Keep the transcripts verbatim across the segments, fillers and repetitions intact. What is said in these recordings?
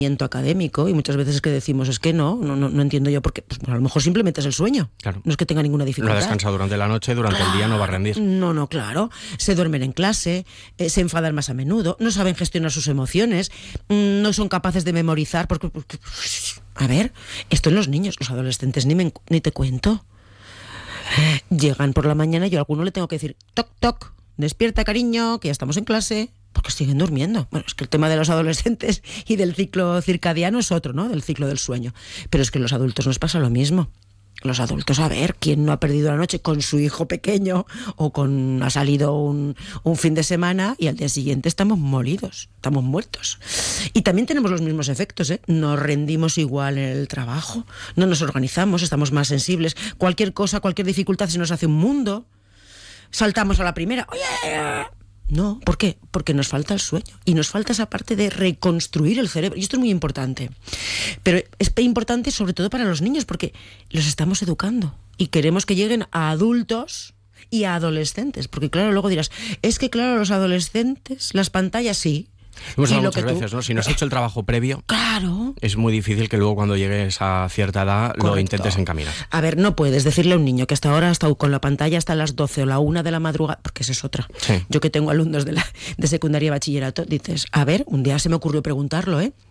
académico, y muchas veces es que decimos, es que no, no, no, no entiendo yo por qué. Pues, pues a lo mejor simplemente es el sueño. Claro. No es que tenga ninguna dificultad. No ha descansado durante la noche, durante claro. el día no va a rendir. No, no, claro. Se duermen en clase, eh, se enfadan más a menudo, no saben gestionar sus emociones, mmm, no son capaces de memorizar, porque, porque... A ver, esto en los niños, los adolescentes ni, me, ni te cuento. Llegan por la mañana y yo a alguno le tengo que decir, toc, toc, despierta, cariño, que ya estamos en clase. Porque siguen durmiendo. Bueno, es que el tema de los adolescentes y del ciclo circadiano es otro, ¿no? Del ciclo del sueño. Pero es que los adultos nos pasa lo mismo. Los adultos, a ver, ¿quién no ha perdido la noche con su hijo pequeño o con ha salido un, un fin de semana y al día siguiente estamos molidos, estamos muertos? Y también tenemos los mismos efectos, ¿eh? Nos rendimos igual en el trabajo, no nos organizamos, estamos más sensibles. Cualquier cosa, cualquier dificultad se nos hace un mundo. Saltamos a la primera. ¡Oye! No, ¿por qué? Porque nos falta el sueño y nos falta esa parte de reconstruir el cerebro, y esto es muy importante, pero es importante sobre todo para los niños porque los estamos educando y queremos que lleguen a adultos y a adolescentes, porque claro, luego dirás, es que claro, los adolescentes, las pantallas sí. Hemos hablado muchas veces, tú... ¿no? Si no has hecho el trabajo previo, claro, es muy difícil que luego cuando llegues a cierta edad Correcto. Lo intentes encaminar. A ver, no puedes decirle a un niño que hasta ahora ha estado con la pantalla hasta las doce o la una de la madrugada, porque esa es otra. Sí. Yo que tengo alumnos de, la, de secundaria y bachillerato, dices, a ver, un día se me ocurrió preguntarlo, ¿eh?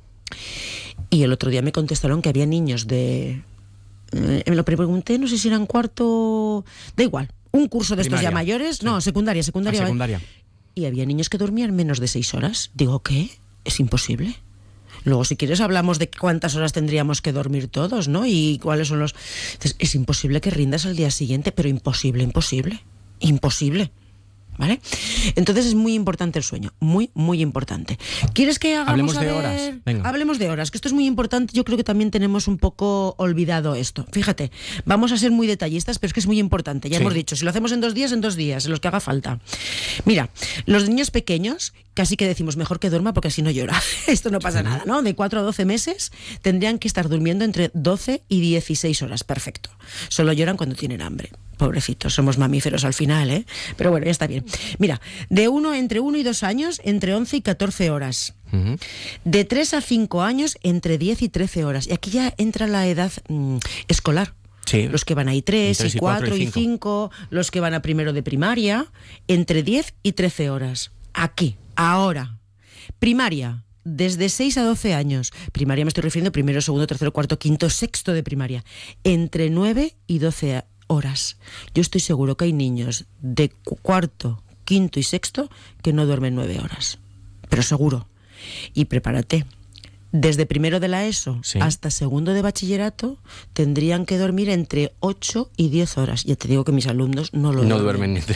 Y el otro día me contestaron que había niños de... Eh, me lo pregunté, no sé si eran cuarto... Da igual, un curso de Primaria. Estos ya mayores, sí. no, secundaria, secundaria. Ah, secundaria. Y había niños que dormían menos de seis horas. Digo, ¿qué? Es imposible. Luego, si quieres, hablamos de cuántas horas tendríamos que dormir todos, ¿no? Y cuáles son los... Entonces, es imposible que rindas al día siguiente, pero imposible, imposible. Imposible. ¿Vale? Entonces es muy importante el sueño, muy, muy importante. ¿Quieres que hagamos Hablemos a de ver? horas? Venga. Hablemos de horas, que esto es muy importante. Yo creo que también tenemos un poco olvidado esto. Fíjate, vamos a ser muy detallistas, pero es que es muy importante. Ya sí. hemos dicho, si lo hacemos en dos días, en dos días, en los que haga falta. Mira, los niños pequeños, casi que decimos mejor que duerma porque así no llora. Esto no pasa sí. nada, ¿no? De cuatro a doce meses tendrían que estar durmiendo entre doce y dieciséis horas. Perfecto. Solo lloran cuando tienen hambre. Pobrecitos, somos mamíferos al final, ¿eh? Pero bueno, ya está bien. Mira, de uno, entre uno y dos años, entre once y catorce horas. Uh-huh. De tres a cinco años, entre diez y trece horas. Y aquí ya entra la edad mmm, escolar. Sí. Los que van a I tres, I cuatro, I cinco, los que van a primero de primaria, entre diez y trece horas. Aquí, ahora. Primaria. Desde seis a doce años. Primaria me estoy refiriendo primero, segundo, tercero, cuarto, quinto, sexto de primaria. Entre nueve y doce horas. Yo estoy seguro que hay niños de cuarto, quinto y sexto que no duermen nueve horas. Pero seguro. Y prepárate. Desde primero de la ESO sí. hasta segundo de bachillerato tendrían que dormir entre ocho y diez horas. Ya te digo que mis alumnos no lo No duermen. duermen ni te...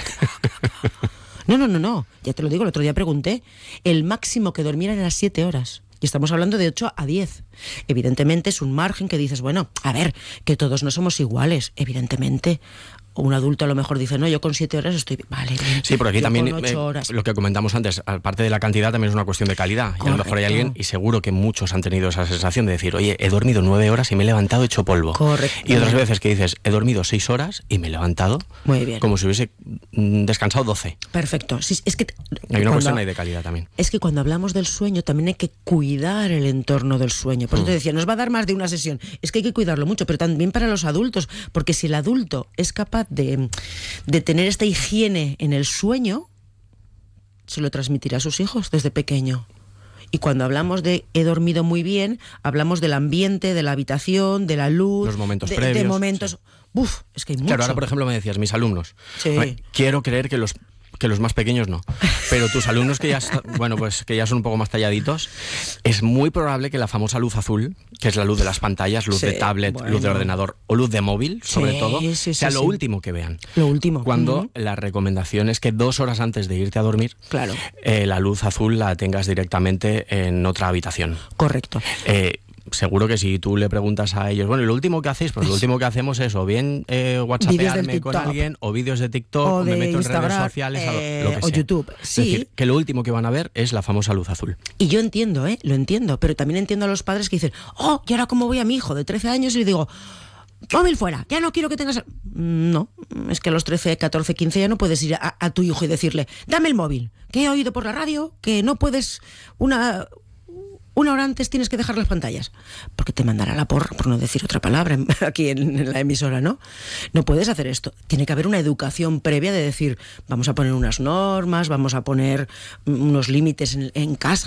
No, no, no, no. Ya te lo digo, el otro día pregunté. El máximo que dormieran era siete horas. Y estamos hablando de ocho a diez. Evidentemente es un margen que dices, bueno, a ver, que todos no somos iguales, evidentemente. Un adulto a lo mejor dice, no, yo con siete horas estoy... Vale, bien. Sí, porque aquí yo también, con ocho eh, horas. lo que comentamos antes, aparte de la cantidad, también es una cuestión de calidad. Correcto. Y a lo mejor hay alguien, y seguro que muchos han tenido esa sensación de decir, oye, he dormido nueve horas y me he levantado hecho polvo. Correcto. Y otras veces que dices, he dormido seis horas y me he levantado muy bien, como si hubiese descansado doce. Perfecto. Sí, es que hay una cuestión ahí de calidad también. Es que cuando hablamos del sueño también hay que cuidar el entorno del sueño. Por eso mm. te decía, nos va a dar más de una sesión. Es que hay que cuidarlo mucho, pero también para los adultos, porque si el adulto es capaz de... de tener esta higiene en el sueño, se lo transmitirá a sus hijos desde pequeño. Y cuando hablamos de he dormido muy bien, hablamos del ambiente, de la habitación, de la luz, los momentos de, previos. De momentos... Sí. Uf, es que hay mucho. Claro, ahora por ejemplo me decías, mis alumnos. Sí. Bueno, quiero creer que los... que los más pequeños no, pero tus alumnos que ya está, bueno pues que ya son un poco más talladitos, es muy probable que la famosa luz azul, que es la luz de las pantallas, luz sí, de tablet, bueno. luz de ordenador o luz de móvil, sobre sí, todo, sí, sea sí, lo sí. último que vean. Lo último. Cuando uh-huh. la recomendación es que dos horas antes de irte a dormir, claro. eh, la luz azul la tengas directamente en otra habitación. Correcto. Eh, Seguro que si tú le preguntas a ellos, bueno, y lo último que hacéis, pues lo último que hacemos es o bien eh, whatsappearme con alguien, o vídeos de TikTok, o, o de me meto Instagram, en redes sociales, eh, lo que sea. O YouTube. Sí. Es decir, que lo último que van a ver es la famosa luz azul. Y yo entiendo, ¿eh? Lo entiendo, pero también entiendo a los padres que dicen, oh, ¿y ahora cómo voy a mi hijo de trece años? Y le digo, móvil fuera, ya no quiero que tengas... No, es que a los trece, catorce, quince ya no puedes ir a, a tu hijo y decirle, dame el móvil, que he oído por la radio, que no puedes... una... una hora antes tienes que dejar las pantallas, porque te mandará la porra, por no decir otra palabra, aquí en, en la emisora, ¿no? No puedes hacer esto. Tiene que haber una educación previa de decir, vamos a poner unas normas, vamos a poner unos límites en, en casa,